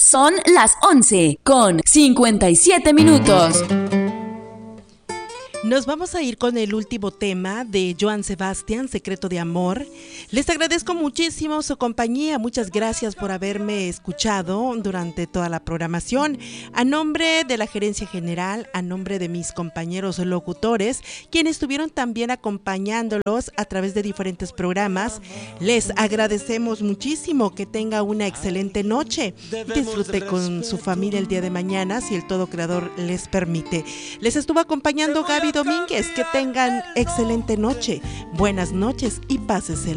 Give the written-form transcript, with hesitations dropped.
Son las 11:57. Nos vamos a ir con el último tema de Joan Sebastián, Secreto de Amor. Les agradezco muchísimo su compañía, muchas gracias por haberme escuchado durante toda la programación. A nombre de la Gerencia General, a nombre de mis compañeros locutores, quienes estuvieron también acompañándolos a través de diferentes programas, les agradecemos muchísimo. Que tenga una excelente noche. Disfrute con su familia el día de mañana, si el Todo Creador les permite. Les estuvo acompañando Gaby Domínguez. Que tengan excelente noche, buenas noches y pásesela